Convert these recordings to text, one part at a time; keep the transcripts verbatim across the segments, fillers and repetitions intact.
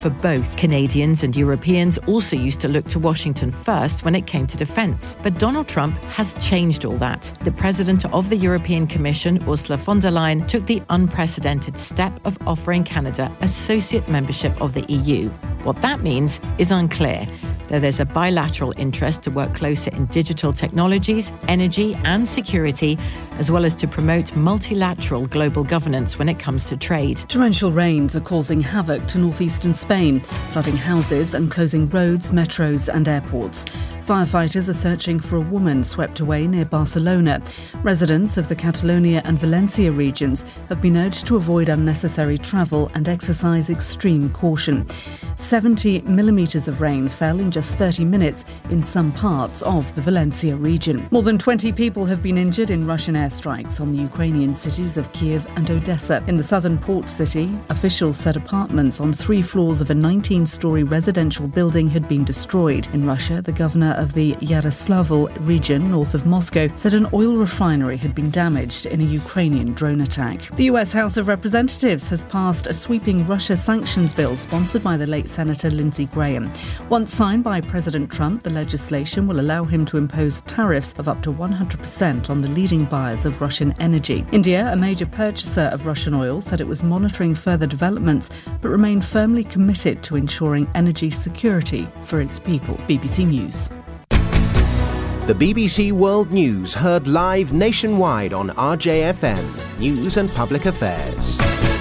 For both, Canadians and Europeans also used to look to Washington first when it came to defence. But Donald Trump has changed all that. The president of the European Commission, Ursula von der Leyen, took the unprecedented step of offering Canada associate membership of the E U. What that means is unclear, though there's a bilateral interest to work closer in digital technologies, energy and security, as well as to promote multilateral global governance when it comes to trade. Torrential rains are causing havoc to northeastern Spain, flooding houses and closing roads, metros and airports. Firefighters are searching for a woman swept away near Barcelona. Residents of the Catalonia and Valencia regions have been urged to avoid unnecessary travel and exercise extreme caution. seventy millimetres of rain fell in just thirty minutes in some parts of the Valencia region. More than twenty people have been injured in Russian airstrikes on the Ukrainian cities of Kiev and Odessa. In the southern port city, officials said apartments on three floors of a nineteen-storey residential building had been destroyed. In Russia, the governor of the Yaroslavl region north of Moscow said an oil refinery had been damaged in a Ukrainian drone attack. The U S House of Representatives has passed a sweeping Russia sanctions bill sponsored by the late Senator Lindsey Graham. Once signed by President Trump, the legislation will allow him to impose tariffs of up to one hundred percent on the leading buyers of Russian energy. India, a major purchaser of Russian oil, said it was monitoring further developments but remained firmly committed to ensuring energy security for its people. B B C News. The B B C World News heard live nationwide on R J F M, News and Public Affairs.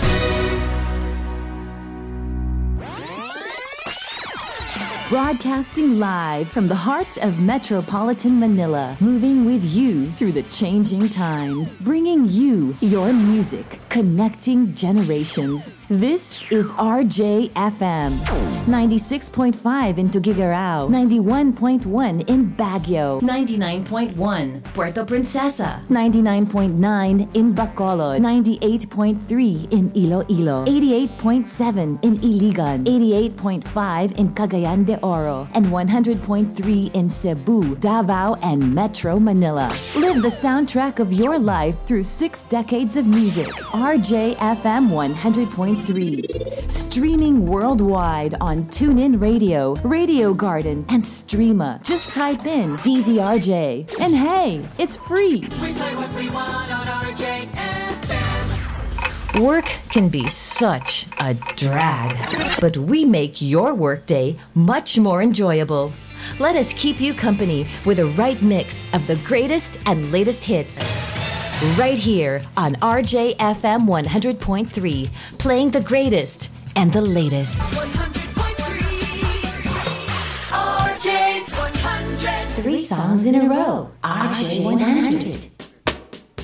Broadcasting live from the heart of metropolitan Manila, moving with you through the changing times, bringing you your music, connecting generations. This is R J F M, ninety-six point five in Tuguegarao, ninety-one point one in Baguio, ninety-nine point one Puerto Princesa, ninety-nine point nine in Bacolod, ninety-eight point three in Iloilo, eighty-eight point seven in Iligan, eighty-eight point five in Cagayan de Oro, and one hundred point three in Cebu, Davao, and Metro Manila. Live the soundtrack of your life through six decades of music. R J F M one hundred point three. Streaming worldwide on TuneIn Radio, Radio Garden, and Streama. Just type in D Z R J. And hey, it's free. We play what we want on R J F M. Work can be such a drag, but we make your workday much more enjoyable. Let us keep you company with the right mix of the greatest and latest hits. Right here on R J F M one hundred point three, playing the greatest and the latest. one hundred point three R J one hundred. Three songs in a row. R J one hundred.